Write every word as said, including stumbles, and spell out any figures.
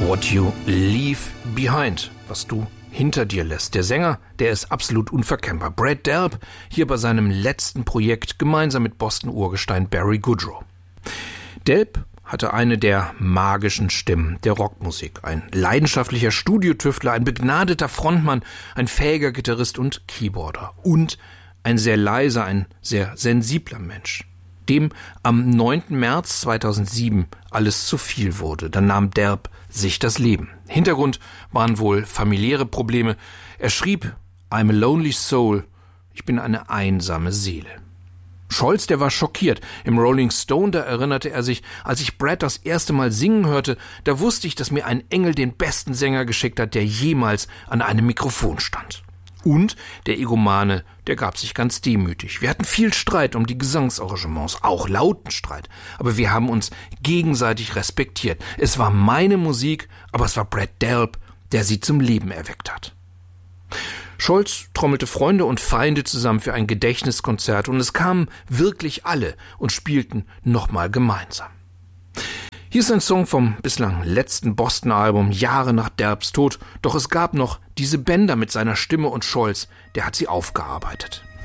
What You Leave Behind, was du hinter dir lässt. Der Sänger, der ist absolut unverkennbar. Brad Delp, hier bei seinem letzten Projekt, gemeinsam mit Boston-Urgestein Barry Goodrow. Delp hatte eine der magischen Stimmen der Rockmusik. Ein leidenschaftlicher Studiotüftler, ein begnadeter Frontmann, ein fähiger Gitarrist und Keyboarder. Und ein sehr leiser, ein sehr sensibler Mensch, dem am neunten März zweitausendsieben alles zu viel wurde. Dann nahm Delp sich das Leben. Hintergrund waren wohl familiäre Probleme. Er schrieb, I'm a lonely soul, ich bin eine einsame Seele. Scholz, der war schockiert. Im Rolling Stone, da erinnerte er sich, als ich Brad das erste Mal singen hörte, da wusste ich, dass mir ein Engel den besten Sänger geschickt hat, der jemals an einem Mikrofon stand. Und der Egomane, der gab sich ganz demütig. Wir hatten viel Streit um die Gesangsarrangements, auch lauten Streit. Aber wir haben uns gegenseitig respektiert. Es war meine Musik, aber es war Brad Delp, der sie zum Leben erweckt hat. Scholz trommelte Freunde und Feinde zusammen für ein Gedächtniskonzert und es kamen wirklich alle und spielten nochmal gemeinsam. Hier ist ein Song vom bislang letzten Boston-Album, Jahre nach Delps Tod, doch es gab noch diese Bänder mit seiner Stimme und Scholz, der hat sie aufgearbeitet.